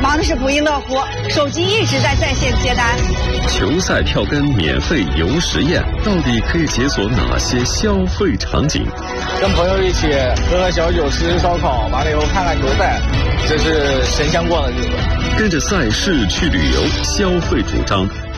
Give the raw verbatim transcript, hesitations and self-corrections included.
忙的是不亦乐乎，手机一直在在线接单。 球赛票根免费游实验，到底可以解锁哪些消费场景？ 跟朋友一起喝喝小酒，吃吃烧烤，完了以后看看球赛，这是神仙过的日子。 跟着赛事去旅游，消费主张